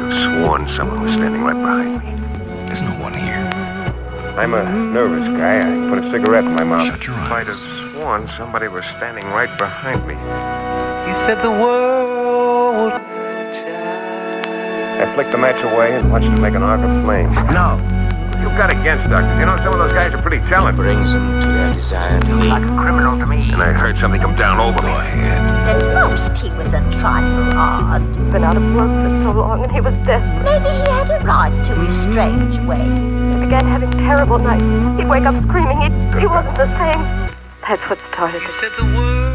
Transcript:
have sworn someone was standing right behind me. There's no one here. I'm a nervous guy. I put a cigarette in my mouth. Shut your eyes. I'd have sworn somebody was standing right behind me. He said the world would I flicked the match away and watched it make an arc of flame. No. You got against, Doctor. You know, some of those guys are pretty talented. Brings them to their desired meat. Like a criminal to me. And I heard something come down over me. Go ahead. At most, he was a trifle odd. Been out of work for so long and he was desperate. Maybe he had a right to his strange way. He began having terrible nights. He'd wake up screaming. He wasn't the same. That's what started it. He said the world